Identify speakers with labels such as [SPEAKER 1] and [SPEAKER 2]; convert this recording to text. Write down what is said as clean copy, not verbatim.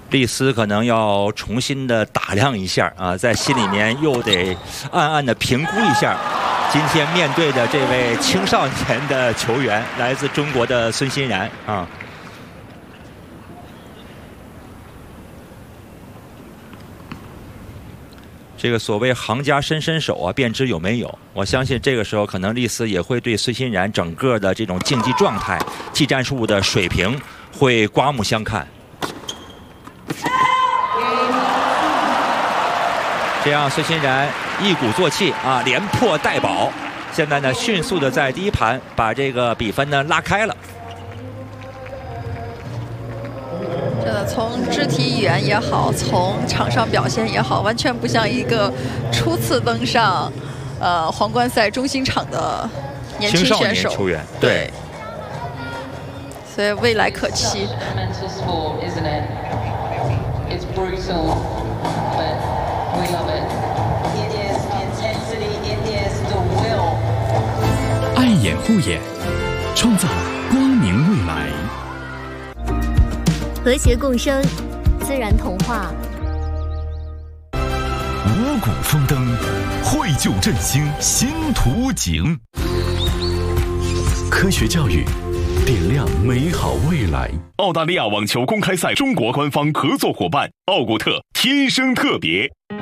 [SPEAKER 1] 丽丝可能要重新的打量一下啊，在心里面又得暗暗的评估一下，今天面对的这位青少年的球员，来自中国的孙欣然啊。这个所谓行家伸伸手啊，便知有没有。我相信这个时候可能丽丝也会对孙欣然整个的这种竞技状态、技战术的水平会刮目相看。这样孙欣然一鼓作气啊，连破带保，现在呢迅速的在第一盘把这个比分呢拉开了。
[SPEAKER 2] 真的，从肢体语言也好，从场上表现也好，完全不像一个初次登上皇冠赛中心场的年轻选手。
[SPEAKER 1] 球员，对。
[SPEAKER 2] 所以未来可期。
[SPEAKER 3] 爱眼护眼，创造光明未来。
[SPEAKER 4] 和谐共生，自然童话。
[SPEAKER 3] 五谷丰登，绘就振兴新图景。科学教育，点亮美好未来。澳大利亚网球公开赛中国官方合作伙伴奥古特，天生特别。